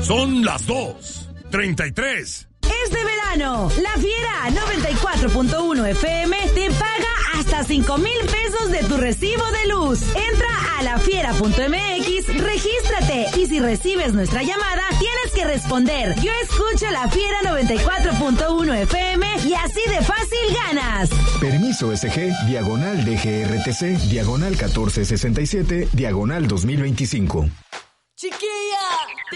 Son las 2:33. Es de verano. La Fiera 94.1 FM te paga hasta 5,000 pesos de tu recibo de luz. Entra a lafiera.mx, regístrate y si recibes nuestra llamada, tienes que responder: yo escucho La Fiera 94.1 FM y así de fácil ganas. Permiso SG, /DGRTC, /1467, /2025. Chiquilla.